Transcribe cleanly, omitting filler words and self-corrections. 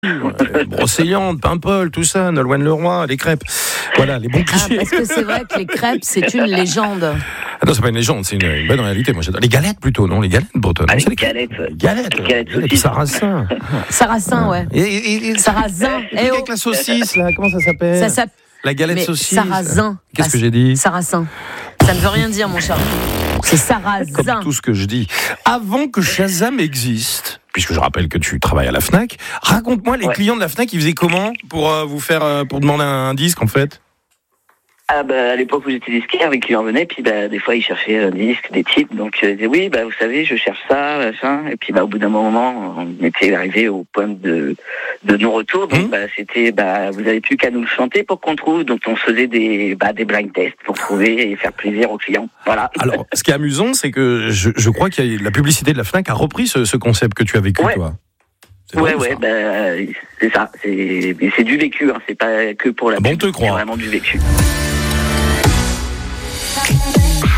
Brocéliande, Paimpol, tout ça, Nolwenn Leroy, les crêpes. Voilà, les bons clichés. Parce que c'est vrai que les crêpes, c'est une légende. Ah non, c'est pas une légende, c'est une bonne réalité. Moi, j'adore. Les galettes plutôt, non? Les galettes bretonnes. Ah, Non, les c'est galettes. Galettes sarrasin. Sarrasin, ouais. Et Sarrasin. avec la saucisse, là, comment ça s'appelle? Ça s'appelle. La galette Mais saucisse. sarrasin. Qu'est-ce que j'ai dit? Sarrasin. Ça ne veut rien dire, mon cher. C'est sarrasin. Comme tout ce que je dis. Avant que Shazam existe, puisque je rappelle que tu travailles à la Fnac, raconte-moi les clients de la Fnac, ils faisaient comment pour vous faire, pour demander un disque en fait? Ah à l'époque où j'étais disquaire, les clients venaient, puis des fois ils cherchaient un disque, des types, donc ils disaient oui, vous savez, je cherche ça, machin, et puis au bout d'un moment, on était arrivé au point de non-retour, donc c'était vous avez plus qu'à nous le chanter pour qu'on trouve, donc on faisait des blind tests pour trouver et faire plaisir aux clients. Voilà. Alors, ce qui est amusant, c'est que je crois que la publicité de la Fnac a repris ce concept que tu as vécu, toi. C'est ça, c'est du vécu, c'est pas que pour la pub, te croit. c'est vraiment du vécu.